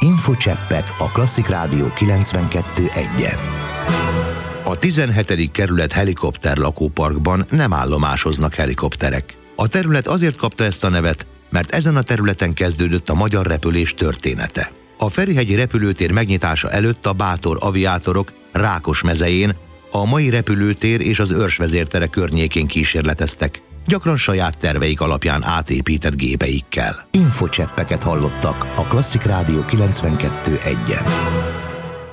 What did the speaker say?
Infocseppek a Klasszik Rádió 92.1-en. A 17. kerület helikopter lakóparkban nem állomásoznak helikopterek. A terület azért kapta ezt a nevet, mert ezen a területen kezdődött a magyar repülés története. A Ferihegyi repülőtér megnyitása előtt a bátor aviátorok Rákosmezején, a mai repülőtér és az Őrsvezértere környékén kísérleteztek, gyakran saját terveik alapján átépített gépeikkel. Infocseppeket hallottak a Klasszik Rádió 92.1-en.